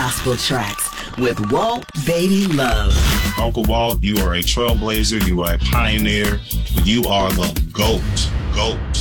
gospel tracks with Walt Baby Love. Uncle Walt, you are a trailblazer. You are a pioneer. You are the GOAT. GOAT.